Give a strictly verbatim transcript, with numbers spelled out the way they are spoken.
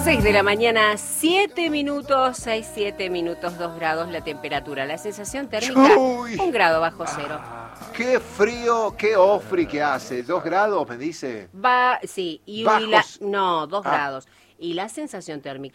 seis de la mañana, siete minutos, seis, siete minutos, dos grados la temperatura. La sensación térmica, Uy. un grado bajo cero. Ah, qué frío, qué ofri que hace. ¿Dos grados, me dice? Va, sí, y, y la, Bajos. no, dos Ah. grados. Y la sensación térmica